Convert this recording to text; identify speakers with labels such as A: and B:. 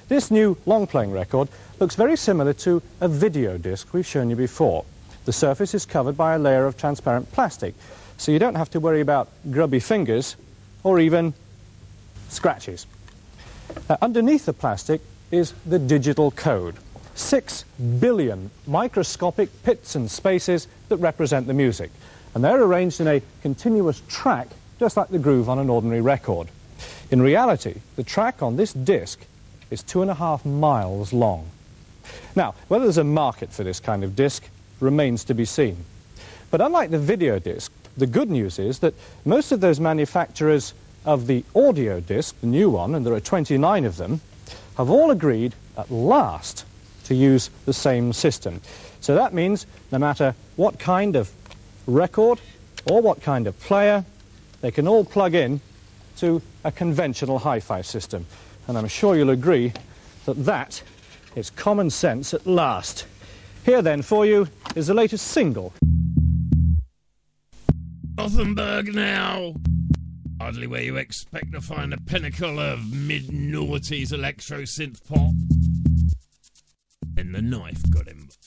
A: This new long-playing record looks very similar to a video disc we've shown you before. The surface is covered by a layer of transparent plastic, so you don't have to worry about grubby fingers or even scratches. Underneath the plastic is the digital code. 6 billion microscopic pits and spaces that represent the music. And they're arranged in a continuous track, just like the groove on an ordinary record. In reality, the track on this disc is 2.5 miles long. Now, whether there's a market for this kind of disc remains to be seen. But unlike the video disc, the good news is that most of those manufacturers of the audio disc, the new one, and there are 29 of them, have all agreed at last to use the same system. So that means no matter what kind of record or what kind of player, they can all plug in to a conventional hi-fi system. And I'm sure you'll agree that that is common sense at last. Here then for you is the latest single.
B: Gothenburg now! Hardly where you expect to find a pinnacle of mid-noughties electro synth pop. Then the knife got him.